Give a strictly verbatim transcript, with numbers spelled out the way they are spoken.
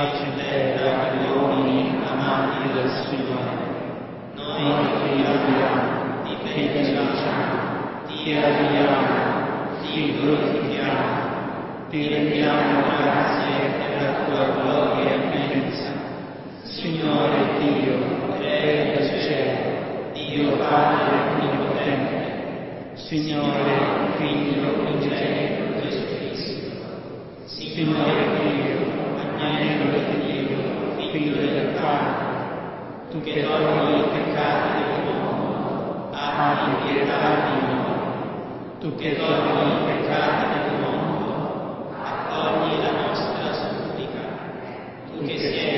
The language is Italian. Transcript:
pace in terra agli uomini amati del Signore. Noi ti adoriamo, ti benediciamo, ti adoriamo, ti glorifichiamo, ti rendiamo grazie per la tua gloria immensa. Signore Dio, Re del cielo, Dio Padre onnipotente, Signore Figlio unigenito Gesù Cristo, Signore Dio, agnello di Dio, Figlio del Padre, tu che togli i peccati del mondo, abbi pietà di noi. Tu che togli i peccati del mondo, accogli la nostra supplica. Tu che sei